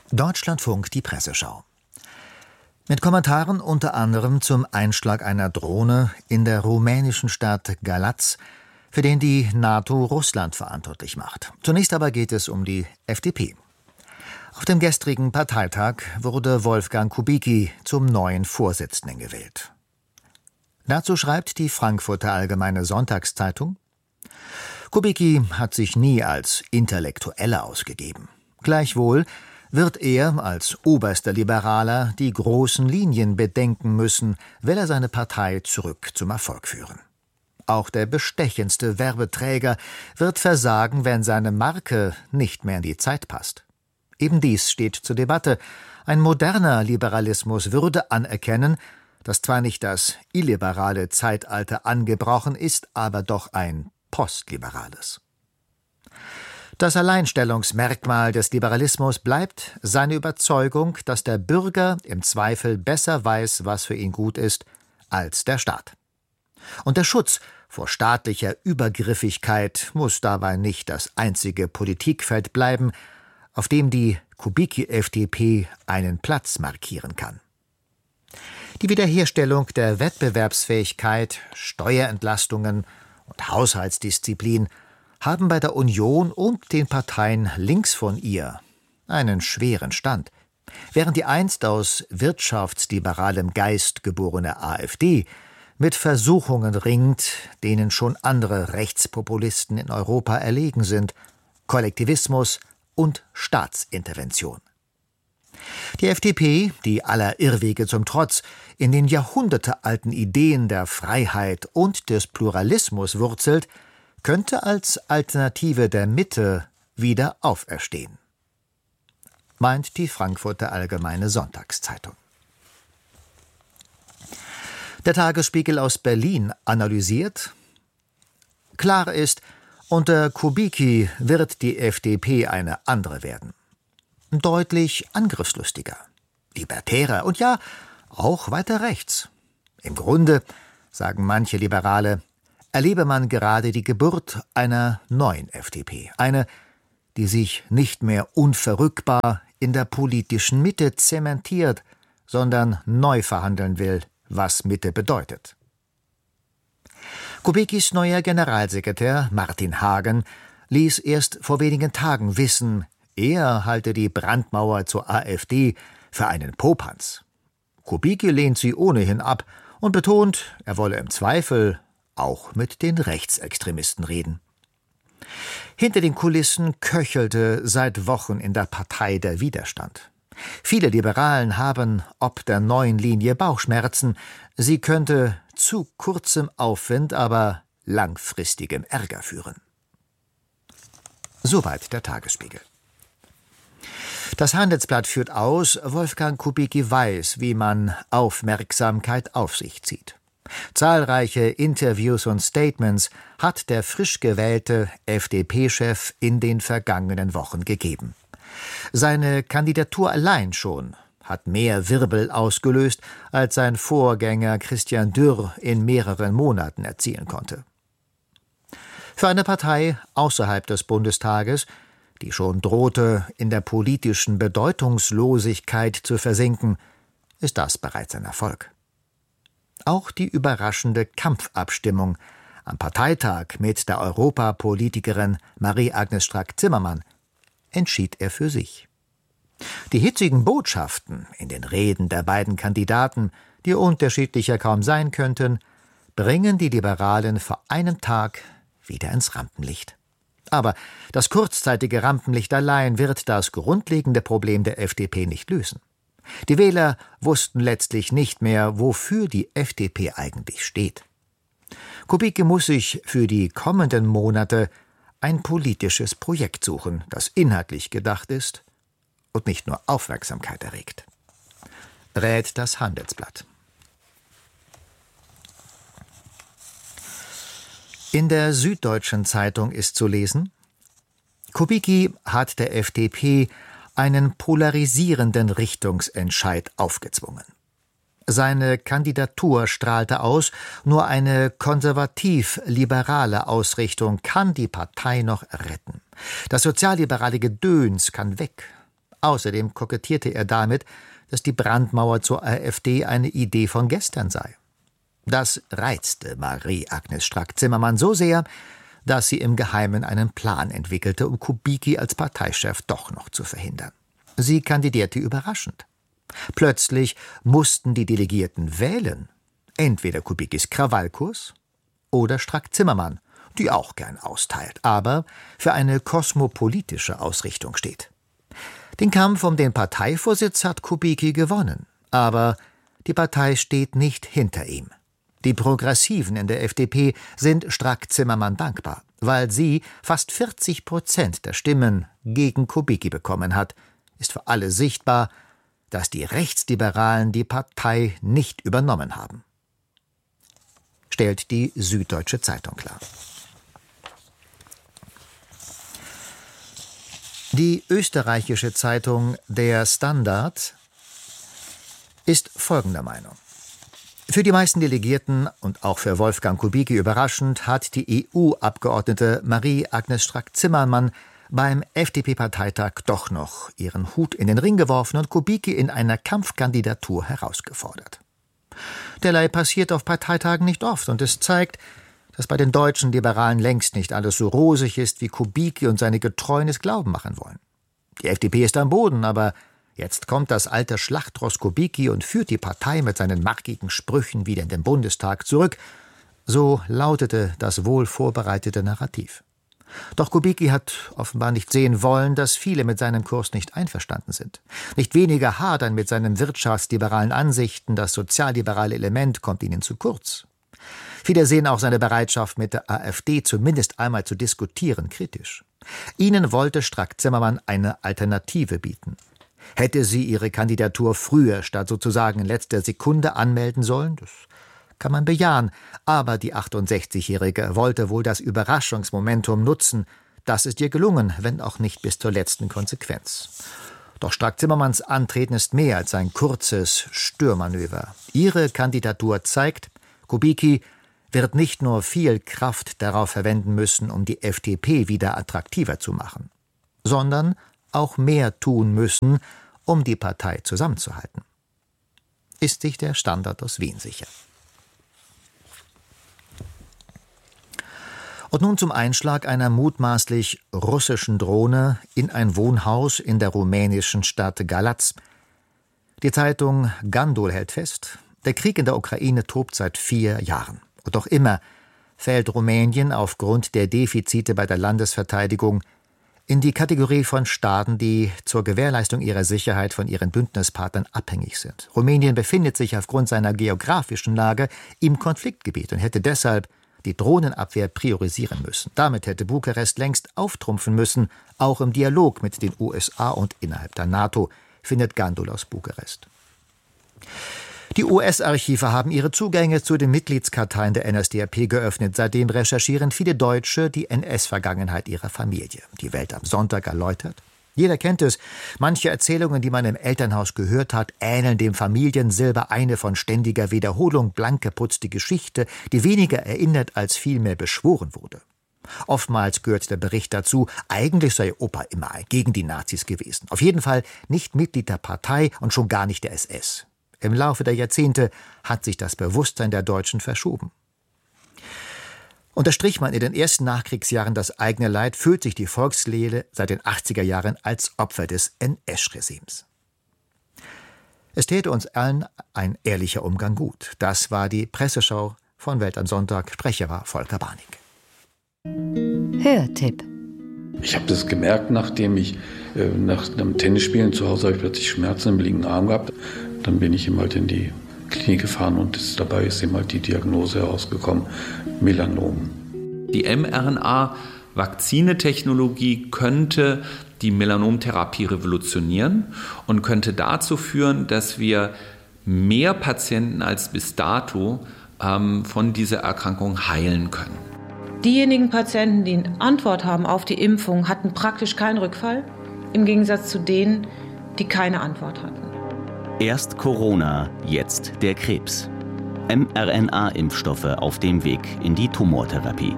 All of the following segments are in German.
Deutschlandfunk, die Presseschau. Mit Kommentaren unter anderem zum Einschlag einer Drohne in der rumänischen Stadt Galați, für den die NATO Russland verantwortlich macht. Zunächst aber geht es um die FDP. Auf dem gestrigen Parteitag wurde Wolfgang Kubicki zum neuen Vorsitzenden gewählt. Dazu schreibt die Frankfurter Allgemeine Sonntagszeitung: Kubicki hat sich nie als Intellektueller ausgegeben. Gleichwohl wird er als oberster Liberaler die großen Linien bedenken müssen, will er seine Partei zurück zum Erfolg führen. Auch der bestechendste Werbeträger wird versagen, wenn seine Marke nicht mehr in die Zeit passt. Eben dies steht zur Debatte. Ein moderner Liberalismus würde anerkennen, dass zwar nicht das illiberale Zeitalter angebrochen ist, aber doch ein postliberales. Das Alleinstellungsmerkmal des Liberalismus bleibt seine Überzeugung, dass der Bürger im Zweifel besser weiß, was für ihn gut ist, als der Staat. Und der Schutz vor staatlicher Übergriffigkeit muss dabei nicht das einzige Politikfeld bleiben, auf dem die Kubicki-FDP einen Platz markieren kann. Die Wiederherstellung der Wettbewerbsfähigkeit, Steuerentlastungen und Haushaltsdisziplin haben bei der Union und den Parteien links von ihr einen schweren Stand. Während die einst aus wirtschaftsliberalem Geist geborene AfD mit Versuchungen ringt, denen schon andere Rechtspopulisten in Europa erlegen sind: Kollektivismus und Staatsintervention. Die FDP, die aller Irrwege zum Trotz in den jahrhundertealten Ideen der Freiheit und des Pluralismus wurzelt, könnte als Alternative der Mitte wieder auferstehen, meint die Frankfurter Allgemeine Sonntagszeitung. Der Tagesspiegel aus Berlin analysiert: Klar ist, unter Kubicki wird die FDP eine andere werden. Deutlich angriffslustiger, libertärer und ja, auch weiter rechts. Im Grunde, sagen manche Liberale, erlebe man gerade die Geburt einer neuen FDP. Eine, die sich nicht mehr unverrückbar in der politischen Mitte zementiert, sondern neu verhandeln will, was Mitte bedeutet. Kubickis neuer Generalsekretär Martin Hagen ließ erst vor wenigen Tagen wissen, er halte die Brandmauer zur AfD für einen Popanz. Kubicki lehnt sie ohnehin ab und betont, er wolle im Zweifel auch mit den Rechtsextremisten reden. Hinter den Kulissen köchelte seit Wochen in der Partei der Widerstand. Viele Liberalen haben ob der neuen Linie Bauchschmerzen. Sie könnte zu kurzem Aufwind, aber langfristigem Ärger führen. Soweit der Tagesspiegel. Das Handelsblatt führt aus, Wolfgang Kubicki weiß, wie man Aufmerksamkeit auf sich zieht. Zahlreiche Interviews und Statements hat der frisch gewählte FDP-Chef in den vergangenen Wochen gegeben. Seine Kandidatur allein schon hat mehr Wirbel ausgelöst, als sein Vorgänger Christian Dürr in mehreren Monaten erzielen konnte. Für eine Partei außerhalb des Bundestages, die schon drohte, in der politischen Bedeutungslosigkeit zu versinken, ist das bereits ein Erfolg. Auch die überraschende Kampfabstimmung am Parteitag mit der Europapolitikerin Marie-Agnes Strack-Zimmermann entschied er für sich. Die hitzigen Botschaften in den Reden der beiden Kandidaten, die unterschiedlicher kaum sein könnten, bringen die Liberalen für einen Tag wieder ins Rampenlicht. Aber das kurzzeitige Rampenlicht allein wird das grundlegende Problem der FDP nicht lösen. Die Wähler wussten letztlich nicht mehr, wofür die FDP eigentlich steht. Kubicki muss sich für die kommenden Monate ein politisches Projekt suchen, das inhaltlich gedacht ist und nicht nur Aufmerksamkeit erregt. Rät das Handelsblatt. In der Süddeutschen Zeitung ist zu lesen: Kubicki hat der FDP einen polarisierenden Richtungsentscheid aufgezwungen. Seine Kandidatur strahlte aus, nur eine konservativ-liberale Ausrichtung kann die Partei noch retten. Das sozialliberale Gedöns kann weg. Außerdem kokettierte er damit, dass die Brandmauer zur AfD eine Idee von gestern sei. Das reizte Marie-Agnes Strack-Zimmermann so sehr, dass sie im Geheimen einen Plan entwickelte, um Kubicki als Parteichef doch noch zu verhindern. Sie kandidierte überraschend. Plötzlich mussten die Delegierten wählen. Entweder Kubickis Krawallkurs oder Strack-Zimmermann, die auch gern austeilt, aber für eine kosmopolitische Ausrichtung steht. Den Kampf um den Parteivorsitz hat Kubicki gewonnen, aber die Partei steht nicht hinter ihm. Die Progressiven in der FDP sind Strack-Zimmermann dankbar, weil sie fast 40% der Stimmen gegen Kubicki bekommen hat, ist für alle sichtbar, dass die Rechtsliberalen die Partei nicht übernommen haben. Stellt die Süddeutsche Zeitung klar. Die österreichische Zeitung Der Standard ist folgender Meinung. Für die meisten Delegierten und auch für Wolfgang Kubicki überraschend hat die EU-Abgeordnete Marie-Agnes Strack-Zimmermann beim FDP-Parteitag doch noch ihren Hut in den Ring geworfen und Kubicki in einer Kampfkandidatur herausgefordert. Derlei passiert auf Parteitagen nicht oft und es zeigt, dass bei den deutschen Liberalen längst nicht alles so rosig ist, wie Kubicki und seine Getreuen es glauben machen wollen. Die FDP ist am Boden, aber jetzt kommt das alte Schlachtross Kubicki und führt die Partei mit seinen markigen Sprüchen wieder in den Bundestag zurück. So lautete das wohl vorbereitete Narrativ. Doch Kubicki hat offenbar nicht sehen wollen, dass viele mit seinem Kurs nicht einverstanden sind. Nicht weniger hadern mit seinen wirtschaftsliberalen Ansichten, das sozialliberale Element kommt ihnen zu kurz. Viele sehen auch seine Bereitschaft, mit der AfD zumindest einmal zu diskutieren, kritisch. Ihnen wollte Strack-Zimmermann eine Alternative bieten. Hätte sie ihre Kandidatur früher statt sozusagen in letzter Sekunde anmelden sollen? Das kann man bejahen. Aber die 68-Jährige wollte wohl das Überraschungsmomentum nutzen. Das ist ihr gelungen, wenn auch nicht bis zur letzten Konsequenz. Doch Strack-Zimmermanns Antreten ist mehr als ein kurzes Störmanöver. Ihre Kandidatur zeigt, Kubicki wird nicht nur viel Kraft darauf verwenden müssen, um die FDP wieder attraktiver zu machen, sondern auch mehr tun müssen, um die Partei zusammenzuhalten. Ist sich der Standard aus Wien sicher. Und nun zum Einschlag einer mutmaßlich russischen Drohne in ein Wohnhaus in der rumänischen Stadt Galați. Die Zeitung Gandul hält fest, der Krieg in der Ukraine tobt seit 4 Jahren. Und doch immer fällt Rumänien aufgrund der Defizite bei der Landesverteidigung in die Kategorie von Staaten, die zur Gewährleistung ihrer Sicherheit von ihren Bündnispartnern abhängig sind. Rumänien befindet sich aufgrund seiner geografischen Lage im Konfliktgebiet und hätte deshalb die Drohnenabwehr priorisieren müssen. Damit hätte Bukarest längst auftrumpfen müssen, auch im Dialog mit den USA und innerhalb der NATO, findet Gandul aus Bukarest. Die US-Archive haben ihre Zugänge zu den Mitgliedskarteien der NSDAP geöffnet. Seitdem recherchieren viele Deutsche die NS-Vergangenheit ihrer Familie. Die Welt am Sonntag erläutert. Jeder kennt es. Manche Erzählungen, die man im Elternhaus gehört hat, ähneln dem Familiensilber eine von ständiger Wiederholung blank geputzte Geschichte, die weniger erinnert als vielmehr beschworen wurde. Oftmals gehört der Bericht dazu, eigentlich sei Opa immer gegen die Nazis gewesen. Auf jeden Fall nicht Mitglied der Partei und schon gar nicht der SS. Im Laufe der Jahrzehnte hat sich das Bewusstsein der Deutschen verschoben. Unterstrich man in den ersten Nachkriegsjahren das eigene Leid, fühlt sich die Volkslehre seit den 80er Jahren als Opfer des NS-Regimes. Es täte uns allen ein ehrlicher Umgang gut. Das war die Presseschau von Welt am Sonntag. Sprecher war Volker Barnig. Hörtipp. Ich habe das gemerkt, nachdem ich nach einem Tennisspielen zu Hause habe ich plötzlich Schmerzen im linken Arm gehabt. Dann bin ich eben halt in die Klinik gefahren und dabei ist eben halt die Diagnose herausgekommen, Melanom. Die mRNA-Vakzinetechnologie könnte die Melanomtherapie revolutionieren und könnte dazu führen, dass wir mehr Patienten als bis dato von dieser Erkrankung heilen können. Diejenigen Patienten, die eine Antwort haben auf die Impfung, hatten praktisch keinen Rückfall, im Gegensatz zu denen, die keine Antwort hatten. Erst Corona, jetzt der Krebs. mRNA-Impfstoffe auf dem Weg in die Tumortherapie.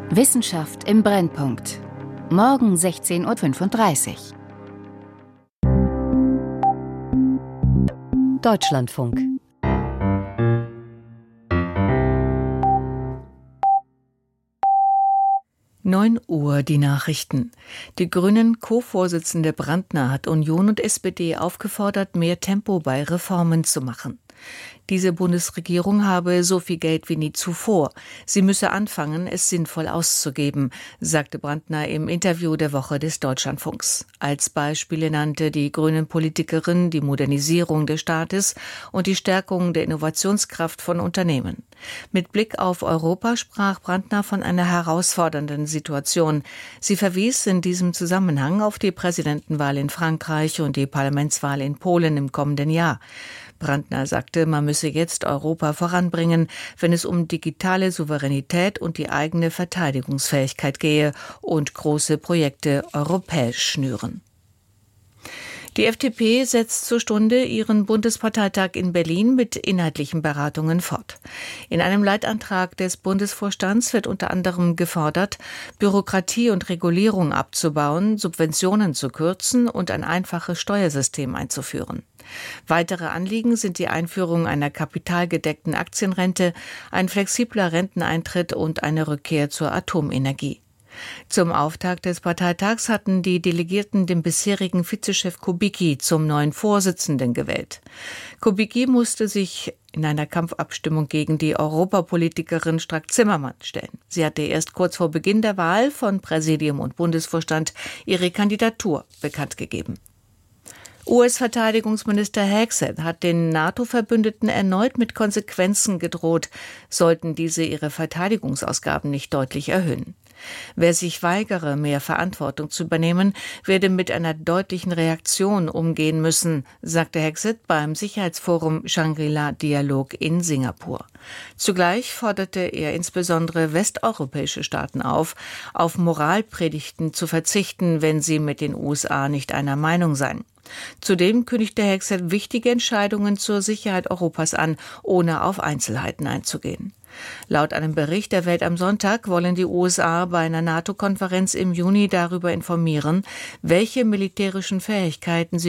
Wissenschaft im Brennpunkt. Morgen 16:35 Uhr. Deutschlandfunk. Uhr die Nachrichten. Die Grünen-Co-Vorsitzende Brandner hat Union und SPD aufgefordert, mehr Tempo bei Reformen zu machen. Diese Bundesregierung habe so viel Geld wie nie zuvor. Sie müsse anfangen, es sinnvoll auszugeben, sagte Brandner im Interview der Woche des Deutschlandfunks. Als Beispiele nannte die Grünen-Politikerin die Modernisierung des Staates und die Stärkung der Innovationskraft von Unternehmen. Mit Blick auf Europa sprach Brandner von einer herausfordernden Situation. Sie verwies in diesem Zusammenhang auf die Präsidentenwahl in Frankreich und die Parlamentswahl in Polen im kommenden Jahr. Brandner sagte, man müsse jetzt Europa voranbringen, wenn es um digitale Souveränität und die eigene Verteidigungsfähigkeit gehe und große Projekte europäisch schnüren. Die FDP setzt zur Stunde ihren Bundesparteitag in Berlin mit inhaltlichen Beratungen fort. In einem Leitantrag des Bundesvorstands wird unter anderem gefordert, Bürokratie und Regulierung abzubauen, Subventionen zu kürzen und ein einfaches Steuersystem einzuführen. Weitere Anliegen sind die Einführung einer kapitalgedeckten Aktienrente, ein flexibler Renteneintritt und eine Rückkehr zur Atomenergie. Zum Auftakt des Parteitags hatten die Delegierten den bisherigen Vizechef Kubicki zum neuen Vorsitzenden gewählt. Kubicki musste sich in einer Kampfabstimmung gegen die Europapolitikerin Strack-Zimmermann stellen. Sie hatte erst kurz vor Beginn der Wahl von Präsidium und Bundesvorstand ihre Kandidatur bekannt gegeben. US-Verteidigungsminister Hegseth hat den NATO-Verbündeten erneut mit Konsequenzen gedroht, sollten diese ihre Verteidigungsausgaben nicht deutlich erhöhen. Wer sich weigere, mehr Verantwortung zu übernehmen, werde mit einer deutlichen Reaktion umgehen müssen, sagte Hegseth beim Sicherheitsforum Shangri-La-Dialog in Singapur. Zugleich forderte er insbesondere westeuropäische Staaten auf Moralpredigten zu verzichten, wenn sie mit den USA nicht einer Meinung seien. Zudem kündigte Hegseth wichtige Entscheidungen zur Sicherheit Europas an, ohne auf Einzelheiten einzugehen. Laut einem Bericht der Welt am Sonntag wollen die USA bei einer NATO-Konferenz im Juni darüber informieren, welche militärischen Fähigkeiten sie